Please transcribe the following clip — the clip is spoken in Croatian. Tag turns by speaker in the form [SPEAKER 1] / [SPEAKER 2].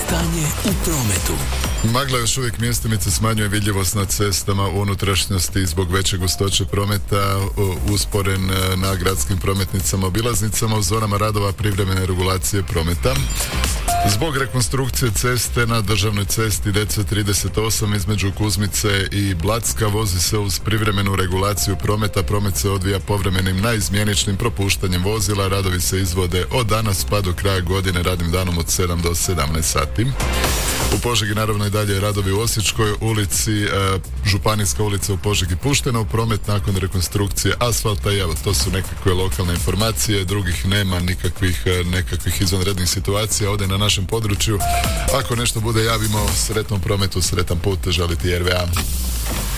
[SPEAKER 1] Stanje u prometu.
[SPEAKER 2] Magla još uvijek mjestimice smanjuje vidljivost na cestama u unutrašnjosti zbog veće gustoće prometa, usporen na gradskim prometnicama, obilaznicama u zonama radova privremene regulacije prometa. Zbog rekonstrukcije ceste na državnoj cesti DC38 između Kuzmice i Blacka vozi se uz privremenu regulaciju prometa. Promet se odvija povremenim naizmjeničnim propuštanjem vozila. Radovi se izvode od danas pa do kraja godine radnim danom od 7 do 17 sati. U Požegi naravno i dalje radovi u Osječkoj ulici, Županijska ulica u Požegi puštena u promet nakon rekonstrukcije asfalta i evo, to su nekakve lokalne informacije, drugih nema nekakvih izvanrednih situacija ovdje na našem području. Ako nešto bude javimo, sretnom prometu, sretan put, želiti RVA.